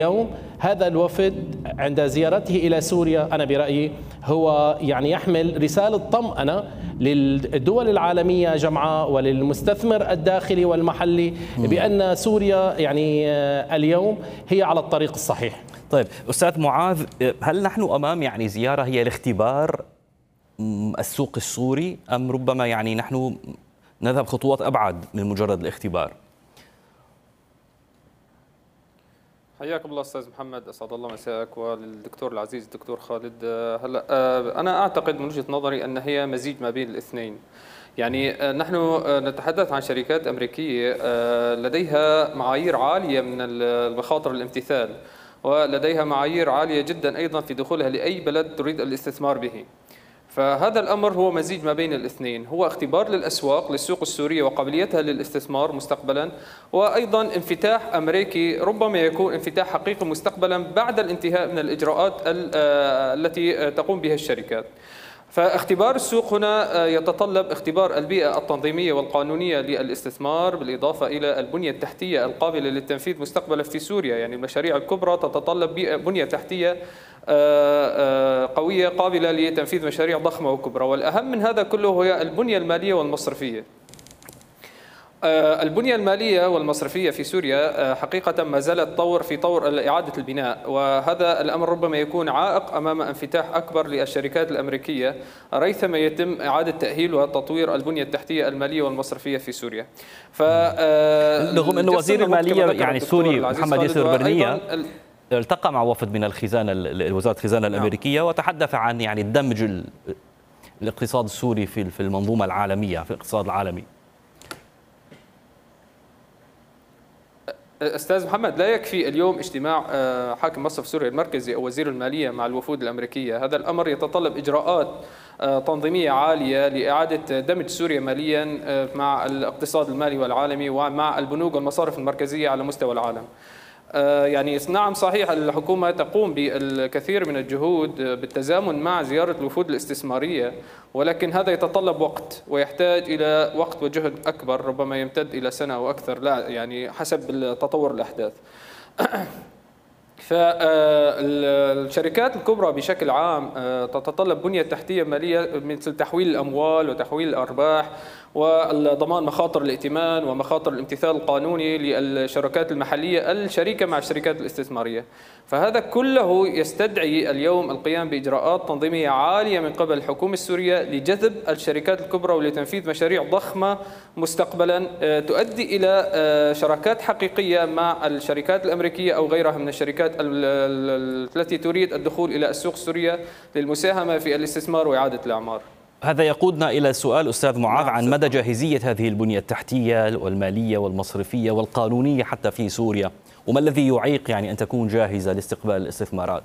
اليوم هذا الوفد عند زيارته إلى سوريا أنا برأيي هو يعني يحمل رسالة طمأنة للدول العالمية جمعاء وللمستثمر الداخلي والمحلي بأن سوريا يعني اليوم هي على الطريق الصحيح. طيب أستاذ معاذ، هل نحن أمام يعني زيارة هي لاختبار السوق السوري أم ربما يعني نحن نذهب خطوات أبعد من مجرد الاختبار؟ حياك الله استاذ محمد، اسعد الله مساءك، وللدكتور العزيز الدكتور خالد. هلا انا اعتقد من وجهة نظري ان هي مزيج ما بين الاثنين. يعني نحن نتحدث عن شركات امريكيه لديها معايير عاليه من المخاطر الامتثال، ولديها معايير عاليه جدا ايضا في دخولها لاي بلد تريد الاستثمار به. فهذا الأمر هو مزيج ما بين الاثنين، هو اختبار للأسواق للسوق السورية وقابليتها للاستثمار مستقبلا، وأيضا انفتاح أمريكي ربما يكون انفتاح حقيقي مستقبلا بعد الانتهاء من الإجراءات التي تقوم بها الشركات. فاختبار السوق هنا يتطلب اختبار البيئة التنظيمية والقانونية للاستثمار، بالإضافة إلى البنية التحتية القابلة للتنفيذ مستقبلا في سوريا. يعني المشاريع الكبرى تتطلب بنية تحتية قوية قابلة لتنفيذ مشاريع ضخمة وكبرى، والأهم من هذا كله هي البنية المالية والمصرفية. البنية المالية والمصرفية في سوريا حقيقة ما زالت تطور في طور إعادة البناء، وهذا الأمر ربما يكون عائق أمام انفتاح أكبر للشركات الأمريكية ريثما يتم إعادة تأهيل وتطوير البنية التحتية المالية والمصرفية في سوريا. رغم أن وزير المالية يعني السوري محمد ياسر برنية التقى مع وفد من وزارة الخزانة الأمريكية وتحدث عن يعني الدمج الاقتصاد السوري في المنظومة العالمية، في الاقتصاد العالمي. أستاذ محمد، لا يكفي اليوم اجتماع حاكم مصرف سوريا المركزي أو وزير المالية مع الوفود الأمريكية. هذا الأمر يتطلب إجراءات تنظيمية عالية لإعادة دمج سوريا ماليا مع الاقتصاد المالي والعالمي ومع البنوك والمصارف المركزية على مستوى العالم. يعني نعم صحيح الحكومة تقوم بالكثير من الجهود بالتزامن مع زيارة الوفود الاستثمارية، ولكن هذا يتطلب وقت ويحتاج إلى وقت وجهد أكبر ربما يمتد إلى سنة أو أكثر، لا يعني حسب تطور الأحداث. فالشركات الكبرى بشكل عام تتطلب بنية تحتية مالية مثل تحويل الأموال وتحويل الأرباح وضمان مخاطر الائتمان ومخاطر الامتثال القانوني للشركات المحلية الشريكة مع الشركات الاستثمارية. فهذا كله يستدعي اليوم القيام بإجراءات تنظيمية عالية من قبل الحكومة السورية لجذب الشركات الكبرى ولتنفيذ مشاريع ضخمة مستقبلا تؤدي إلى شراكات حقيقية مع الشركات الأمريكية أو غيرها من الشركات التي تريد الدخول إلى السوق السورية للمساهمة في الاستثمار وإعادة الأعمار. هذا يقودنا إلى سؤال أستاذ معاذ عن مدى جاهزية هذه البنية التحتية والمالية والمصرفية والقانونية حتى في سوريا، وما الذي يعيق يعني أن تكون جاهزة لاستقبال الاستثمارات؟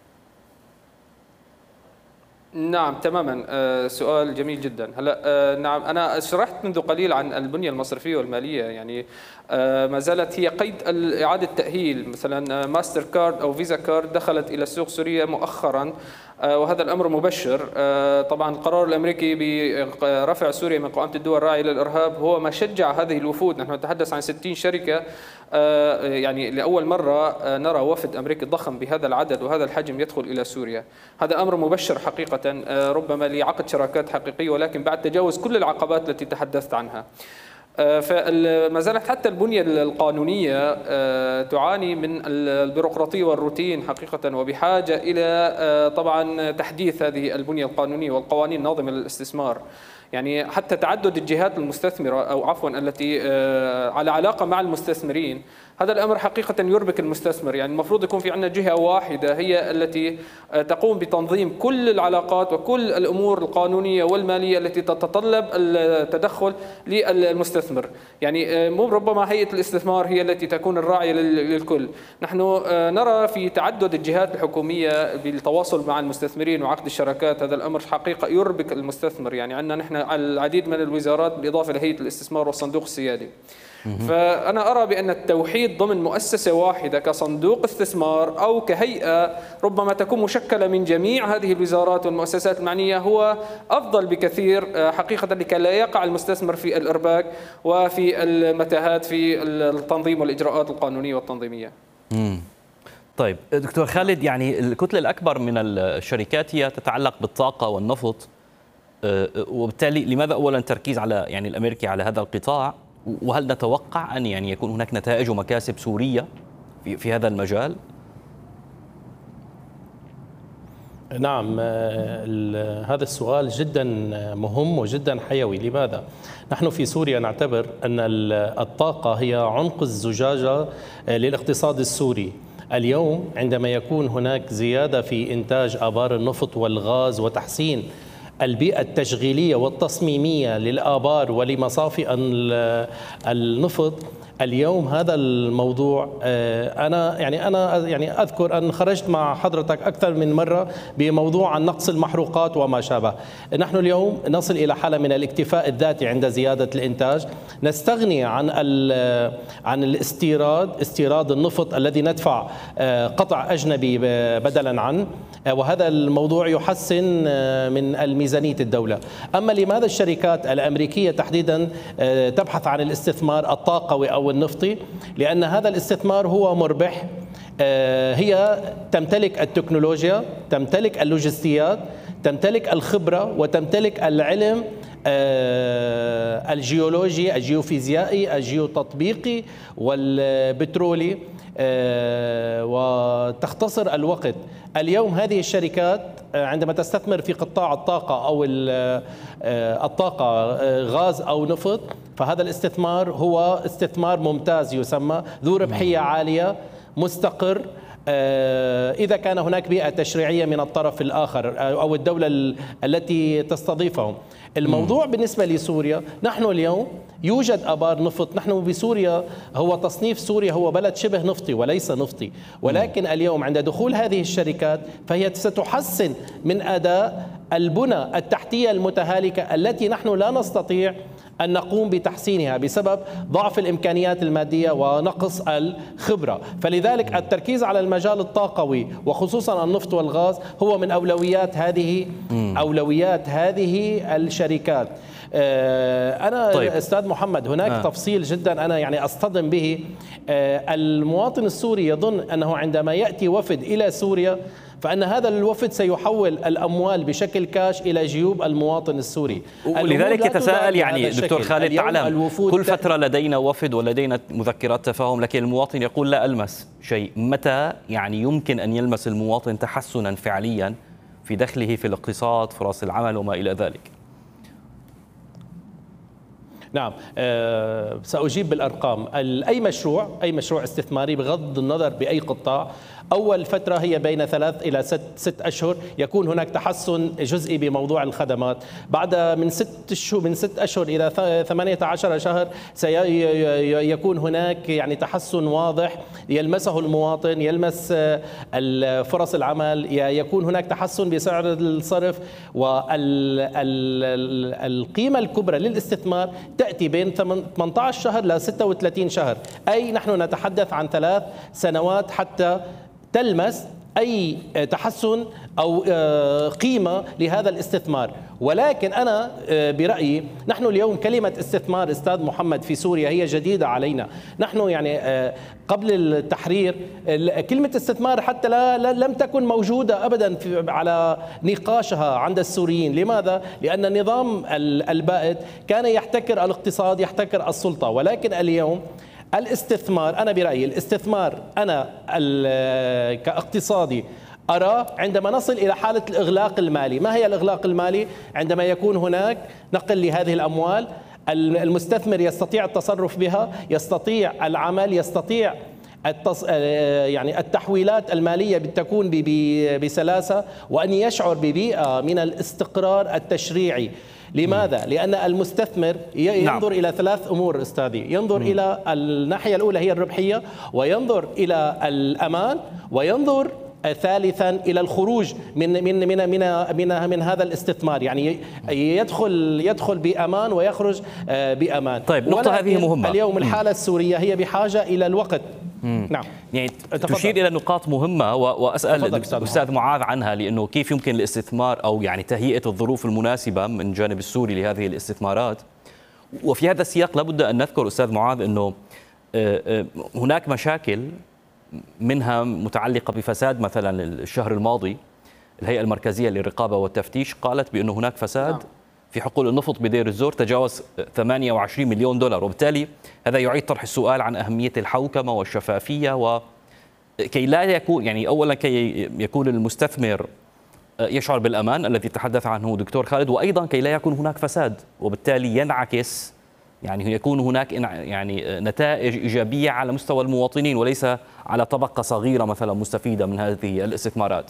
نعم تماما، سؤال جميل جدا. هلا نعم أنا شرحت منذ قليل عن البنية المصرفية والمالية، يعني ما زالت هي قيد إعادة تأهيل. مثلا ماستر كارد أو فيزا كارد دخلت إلى السوق السورية مؤخرا، وهذا الأمر مبشر. طبعا القرار الأمريكي برفع سوريا من قائمة الدول الراعية للإرهاب هو ما شجع هذه الوفود. نحن نتحدث عن 60 شركة، يعني لأول مرة نرى وفد أمريكي ضخم بهذا العدد وهذا الحجم يدخل إلى سوريا. هذا أمر مبشر حقيقة ربما لعقد شراكات حقيقية، ولكن بعد تجاوز كل العقبات التي تحدثت عنها. فما زالت حتى البنية القانونية تعاني من البيروقراطية والروتين حقيقة، وبحاجة إلى طبعا تحديث هذه البنية القانونية والقوانين الناظمة للاستثمار. يعني حتى تعدد الجهات المستثمرة أو عفوا التي على علاقة مع المستثمرين، هذا الأمر حقيقة يربك المستثمر. يعني المفروض يكون في عندنا جهة واحدة هي التي تقوم بتنظيم كل العلاقات وكل الأمور القانونية والمالية التي تتطلب التدخل للمستثمر. يعني مو ربما هيئة الاستثمار هي التي تكون الراعية للكل. نحن نرى في تعدد الجهات الحكومية بالتواصل مع المستثمرين وعقد الشراكات، هذا الأمر حقيقة يربك المستثمر. يعني عندنا نحن العديد من الوزارات بالإضافة لهيئة الاستثمار والصندوق السيادي. فأنا أرى بأن التوحيد ضمن مؤسسة واحدة كصندوق استثمار أو كهيئة ربما تكون مشكلة من جميع هذه الوزارات والمؤسسات المعنية هو أفضل بكثير حقيقة، لكي لا يقع المستثمر في الإرباك وفي المتاهات في التنظيم والإجراءات القانونية والتنظيمية. طيب دكتور خالد، يعني الكتلة الأكبر من الشركات هي تتعلق بالطاقة والنفط، وبالتالي لماذا أولا تركيز على يعني الأمريكي على هذا القطاع؟ وهل نتوقع أن يعني يكون هناك نتائج ومكاسب سورية في هذا المجال؟ نعم، هذا السؤال جدا مهم وجدا حيوي. لماذا؟ نحن في سوريا نعتبر أن الطاقة هي عنق الزجاجة للاقتصاد السوري. اليوم عندما يكون هناك زيادة في إنتاج آبار النفط والغاز وتحسين البيئة التشغيلية والتصميمية للآبار ولمصافي النفط، اليوم هذا الموضوع أنا أذكر أن خرجت مع حضرتك أكثر من مرة بموضوع عن نقص المحروقات وما شابه. نحن اليوم نصل إلى حالة من الاكتفاء الذاتي عند زيادة الإنتاج، نستغني عن استيراد النفط الذي ندفع قطع أجنبي بدلا عنه، وهذا الموضوع يحسن من الميزانية الدولة. أما لماذا الشركات الأمريكية تحديدا تبحث عن الاستثمار الطاقوي أو النفطي؟ لأن هذا الاستثمار هو مربح. هي تمتلك التكنولوجيا، تمتلك اللوجستيات، تمتلك الخبرة، وتمتلك العلم الجيولوجي، الجيوفيزيائي، الجيوتطبيقي والبترولي، وتختصر الوقت. اليوم هذه الشركات عندما تستثمر في قطاع الطاقة أو الطاقة غاز أو نفط، فهذا الاستثمار هو استثمار ممتاز، يسمى ذو ربحية عالية، مستقر، إذا كان هناك بيئة تشريعية من الطرف الآخر أو الدولة التي تستضيفهم. الموضوع بالنسبة لسوريا، نحن اليوم يوجد آبار نفط. نحن بسوريا هو تصنيف سوريا هو بلد شبه نفطي وليس نفطي، ولكن اليوم عند دخول هذه الشركات فهي ستحسن من أداء البنى التحتية المتهالكة التي نحن لا نستطيع أن نقوم بتحسينها بسبب ضعف الإمكانيات المادية ونقص الخبرة. فلذلك التركيز على المجال الطاقوي وخصوصا النفط والغاز هو من أولويات هذه الشركات. أنا طيب. أستاذ محمد، هناك تفصيل جدا أنا أصطدم به. المواطن السوري يظن أنه عندما يأتي وفد إلى سوريا فأن هذا الوفد سيحول الأموال بشكل كاش إلى جيوب المواطن السوري، ولذلك يتساءل يعني دكتور خالد، تعلم كل فترة لدينا وفد ولدينا مذكرات تفاهم، لكن المواطن يقول لا ألمس شيء. متى يعني يمكن أن يلمس المواطن تحسنا فعليا في دخله في الاقتصاد، فرص العمل وما إلى ذلك؟ نعم، سأجيب بالأرقام. أي مشروع استثماري بغض النظر بأي قطاع، أول فترة هي بين 3 إلى 6 أشهر يكون هناك تحسن جزئي بموضوع الخدمات. بعد من 6 أشهر إلى 18 شهر سيكون هناك يعني تحسن واضح يلمسه المواطن، يلمس فرص فرص يكون هناك تحسن بسعر الصرف، والقيمة الكبرى للاستثمار تأتي بين 18 شهر ل 36 شهر، أي نحن نتحدث عن 3 سنوات حتى تلمس أي تحسن أو قيمة لهذا الاستثمار. ولكن أنا برأيي نحن اليوم كلمة استثمار أستاذ محمد في سوريا هي جديدة علينا. نحن يعني قبل التحرير كلمة استثمار حتى لم تكن موجودة أبدا على نقاشها عند السوريين. لماذا؟ لأن النظام البائد كان يحتكر الاقتصاد، يحتكر السلطة. ولكن اليوم الاستثمار، أنا برأيي الاستثمار أنا كاقتصادي أرى عندما نصل إلى حالة الإغلاق المالي. ما هي الإغلاق المالي؟ عندما يكون هناك نقل لهذه الأموال، المستثمر يستطيع التصرف بها، يستطيع العمل، يستطيع يعني التحويلات المالية تكون بسلاسة، وأن يشعر ببيئة من الاستقرار التشريعي. لماذا؟ لأن المستثمر ينظر إلى 3 أمور أستاذي، ينظر إلى الناحية الأولى هي الربحية، وينظر إلى الأمان، وينظر ثالثا إلى الخروج من هذا الاستثمار، يعني يدخل بأمان ويخرج بأمان. طيب، نقطة هذه مهمة. اليوم الحالة السورية هي بحاجة إلى الوقت. نعم، يعني تشير إلى نقاط مهمة، وأسأل أستاذ معاذ عنها، لأنه كيف يمكن الاستثمار أو يعني تهيئة الظروف المناسبة من جانب السوري لهذه الاستثمارات. وفي هذا السياق لابد أن نذكر أستاذ معاذ أنه هناك مشاكل منها متعلقة بفساد. مثلا الشهر الماضي الهيئة المركزية للرقابة والتفتيش قالت بأن هناك فساد في حقول النفط بدير الزور تجاوز 28 مليون دولار، وبالتالي هذا يعيد طرح السؤال عن أهمية الحوكمة والشفافية، وكي لا يكون يعني أولا كي يكون المستثمر يشعر بالأمان الذي تحدث عنه دكتور خالد، وأيضا كي لا يكون هناك فساد وبالتالي ينعكس يعني يكون هناك يعني نتائج إيجابية على مستوى المواطنين وليس على طبقة صغيرة مثلا مستفيدة من هذه الاستثمارات.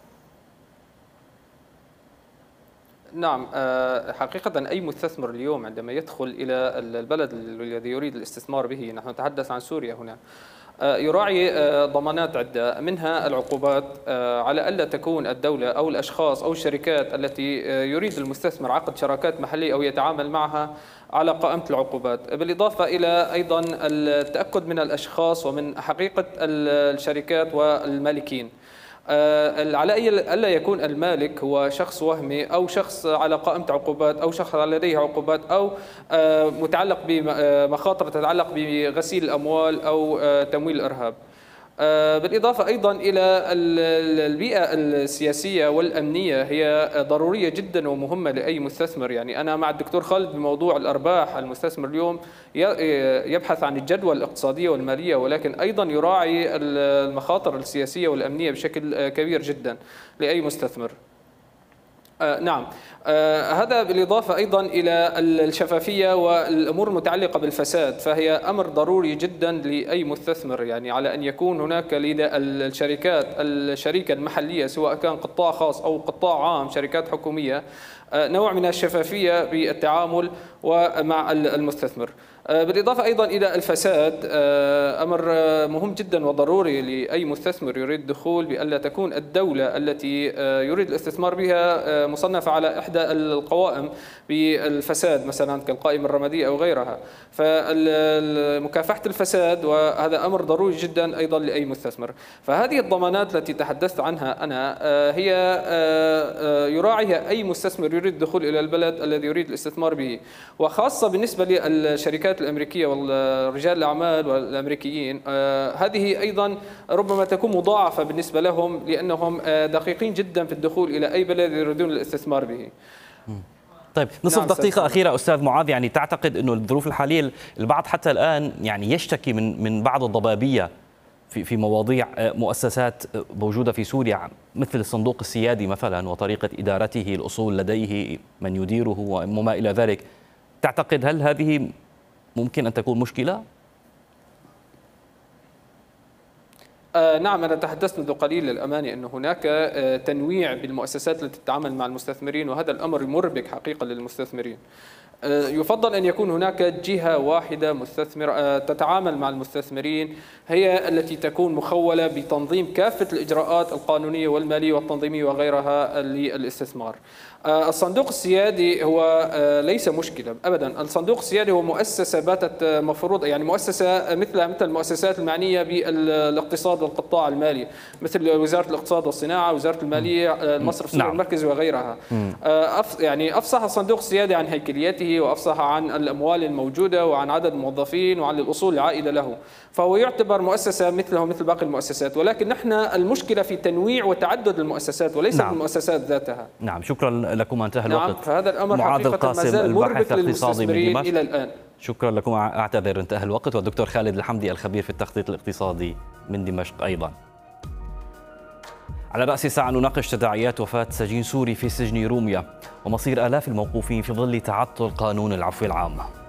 نعم، حقيقة أي مستثمر اليوم عندما يدخل إلى البلد الذي يريد الاستثمار به، نحن نتحدث عن سوريا هنا، يراعي ضمانات عدة، منها العقوبات على ألا تكون الدولة أو الأشخاص أو الشركات التي يريد المستثمر عقد شراكات محلية أو يتعامل معها على قائمة العقوبات، بالإضافة إلى أيضا التأكد من الأشخاص ومن حقيقة الشركات والمالكين، على ألا يكون المالك هو شخص وهمي أو شخص على قائمة عقوبات أو شخص لديه عقوبات أو متعلق بمخاطر تتعلق بغسيل الأموال أو تمويل الإرهاب. بالإضافة أيضا إلى البيئة السياسية والأمنية، هي ضرورية جدا ومهمة لأي مستثمر. يعني أنا مع الدكتور خالد بموضوع الأرباح. المستثمر اليوم يبحث عن الجدوى الاقتصادية والمالية، ولكن أيضا يراعي المخاطر السياسية والأمنية بشكل كبير جدا لأي مستثمر. نعم، هذا بالإضافة أيضا إلى الشفافية والأمور المتعلقة بالفساد، فهي أمر ضروري جدا لأي مستثمر، يعني على أن يكون هناك لدى الشركات الشركة المحلية سواء كان قطاع خاص أو قطاع عام شركات حكومية نوع من الشفافية بالتعامل ومع المستثمر. بالإضافة أيضا إلى الفساد، أمر مهم جدا وضروري لأي مستثمر يريد الدخول بألا تكون الدولة التي يريد الاستثمار بها مصنفة على إحدى القوائم بالفساد، مثلا كالقائمة الرمادية أو غيرها. فمكافحة الفساد وهذا أمر ضروري جدا أيضا لأي مستثمر. فهذه الضمانات التي تحدثت عنها أنا هي يراعيها أي مستثمر يريد الدخول إلى البلد الذي يريد الاستثمار به، وخاصة بالنسبة للشركات الأمريكية والرجال الأعمال والأمريكيين. هذه أيضا ربما تكون مضاعفة بالنسبة لهم، لأنهم دقيقين جدا في الدخول إلى أي بلد يريدون الاستثمار به. طيب، نصف دقيقة أخيرة أستاذ معاذ، يعني تعتقد أنه الظروف الحالية البعض حتى الآن يعني يشتكي من بعض الضبابية في مواضيع مؤسسات موجودة في سوريا مثل الصندوق السيادي مثلا وطريقة إدارته، الأصول لديه من يديره وما إلى ذلك، تعتقد هل هذه ممكن أن تكون مشكلة؟ نعم، أنا تحدثت منذ قليل للأمانة أن هناك تنويع بالمؤسسات التي تتعامل مع المستثمرين، وهذا الأمر مربك حقيقة للمستثمرين. يفضل أن يكون هناك جهة واحدة مستثمرة تتعامل مع المستثمرين، هي التي تكون مخولة بتنظيم كافة الإجراءات القانونية والمالية والتنظيمية وغيرها للاستثمار. الصندوق السيادي هو ليس مشكلة أبدا. الصندوق السيادي هو مؤسسة باتت مفروض، يعني مؤسسة مثل المؤسسات المعنية بالاقتصاد والقطاع المالي، مثل وزارة الاقتصاد والصناعة، وزارة المالية، المصرف السوري المركزي وغيرها. يعني أفصح الصندوق السيادي عن هيكليته، وأفصح عن الأموال الموجودة وعن عدد الموظفين وعن الأصول العائدة له، فهو يعتبر مؤسسة مثله مثل باقي المؤسسات. ولكن نحن المشكلة في تنويع وتعدد المؤسسات وليس المؤسسات ذاتها. نعم، شكرا لكم، انتهى الوقت. نعم، فهذا الأمر معاذ القاسم الباحث الاقتصادي من دمشق إلى الآن. شكرا لكم، أعتذر انتهى الوقت. والدكتور خالد الحمدي الخبير في التخطيط الاقتصادي من دمشق أيضا. على رأس الساعة نناقش تداعيات وفاة سجين سوري في سجن روميا ومصير آلاف الموقوفين في ظل تعطل قانون العفو العام.